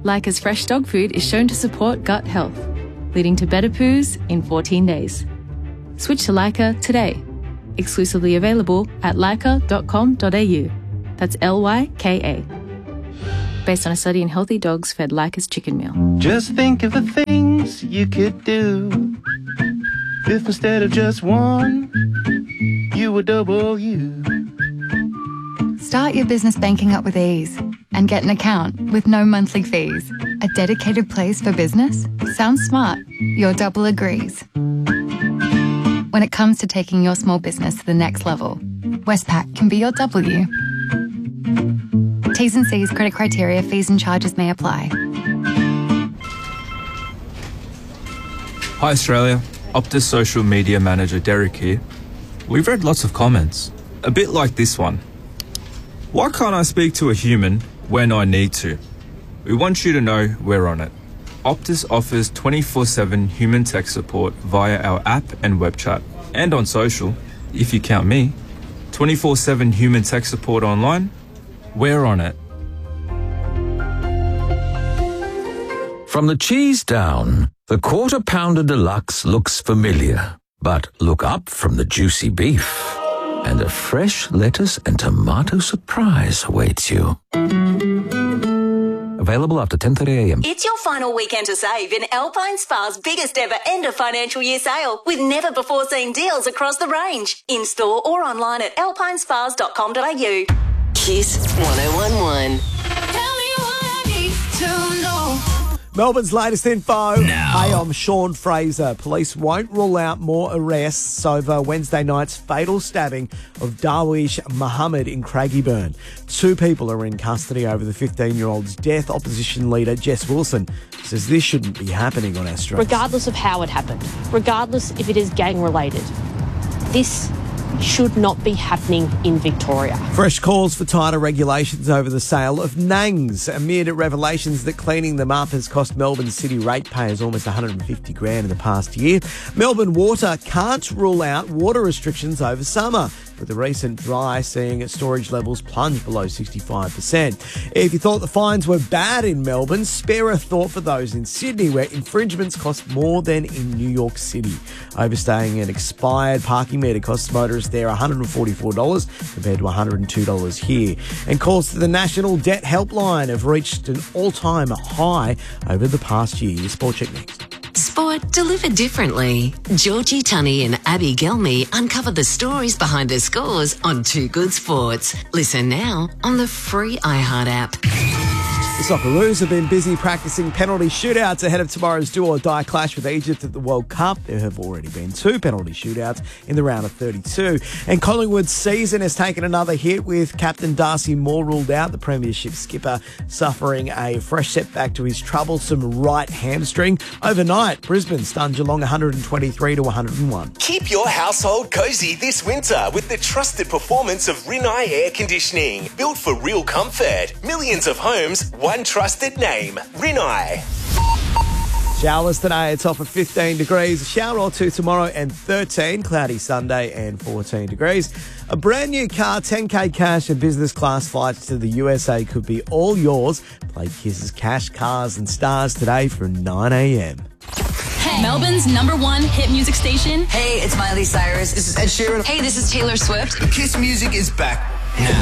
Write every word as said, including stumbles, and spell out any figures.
Leica's fresh dog food is shown to support gut health, leading to better poos in fourteen days. Switch to Leica today. Exclusively available at leica dot com dot a u. That's L Y K A. Based on a study in healthy dogs fed Leica's chicken meal. Just think of the things you could do if instead of just one, you were double you. Start your business banking up with ease and get an account with no monthly fees. A dedicated place for business? Sounds smart. Your double agrees. When it comes to taking your small business to the next level, Westpac can be your W. T's and C's, credit criteria, fees and charges may apply. Hi Australia, Optus social media manager Derek here. We've read lots of comments, a bit like this one. Why can't I speak to a human when I need to? We want you to know we're on it. Optus offers twenty-four seven human tech support via our app and web chat, and on social, if you count me. twenty-four seven human tech support online, we're on it. From the cheese down, the Quarter Pounder Deluxe looks familiar. But look up from the juicy beef, and a fresh lettuce and tomato surprise awaits you. Available after ten thirty a m. It's your final weekend to save in Alpine Spa's biggest ever end of financial year sale with never before seen deals across the range. In store or online at alpine spas dot com dot a u. Kiss one oh one one. Tell me what I need to know. Melbourne's latest info. Now. Hey, I'm Sean Fraser. Police won't rule out more arrests over Wednesday night's fatal stabbing of Darwish Muhammad in Craigieburn. Two people are in custody over the fifteen-year-old's death. Opposition leader Jess Wilson says this shouldn't be happening on our streets. Regardless of how it happened, regardless if it is gang-related, this should not be happening in Victoria. Fresh calls for tighter regulations over the sale of nangs amid revelations that cleaning them up has cost Melbourne city ratepayers almost one hundred fifty grand in the past year. Melbourne Water can't rule out water restrictions over summer, with the recent dry seeing storage levels plunge below sixty-five percent. If you thought the fines were bad in Melbourne, spare a thought for those in Sydney, where infringements cost more than in New York City. Overstaying an expired parking meter costs motorists there one hundred forty-four dollars compared to one hundred two dollars here. And calls to the National Debt Helpline have reached an all-time high over the past year. Sport Check next. Sport delivered differently. Georgie Tunney and Abby Gelmy uncover the stories behind the scores on Too Good Sports. Listen now on the free iHeart app. The Socceroos have been busy practicing penalty shootouts ahead of tomorrow's do-or-die clash with Egypt at the World Cup. There have already been two penalty shootouts in the round of thirty-two. And Collingwood's season has taken another hit with captain Darcy Moore ruled out. The premiership skipper suffering a fresh setback to his troublesome right hamstring. Overnight, Brisbane stunned Geelong one hundred twenty-three to one hundred one. Keep your household cosy this winter with the trusted performance of Rinnai Air Conditioning. Built for real comfort. Millions of homes, one trusted name, Rinnai. Showers today, it's off at fifteen degrees. A shower or two tomorrow and thirteen. Cloudy Sunday and fourteen degrees. A brand new car, ten K cash and business class flights to the U S A could be all yours. Play Kiss's Cash, Cars and Stars today from nine a m. Hey. Melbourne's number one hit music station. Hey, it's Miley Cyrus. This is Ed Sheeran. Hey, this is Taylor Swift. Kiss music is back now.